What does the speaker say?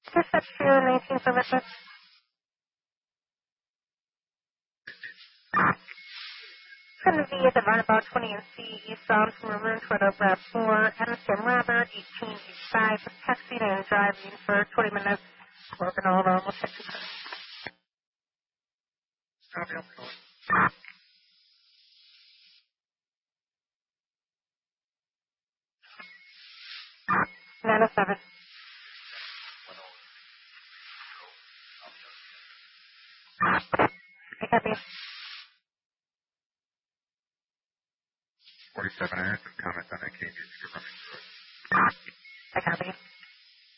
Dispatch 219 services. It's going to be at the roundabout 20 and C eastbound from Maroon toward Brad 4, Amsterdam Robert, 1885, taxiing and driving for 20 minutes. Working all around. We'll check your car. Copy, I'm going. 907. I copy. 47 I had some comments on that case. You can run me through it. I copy.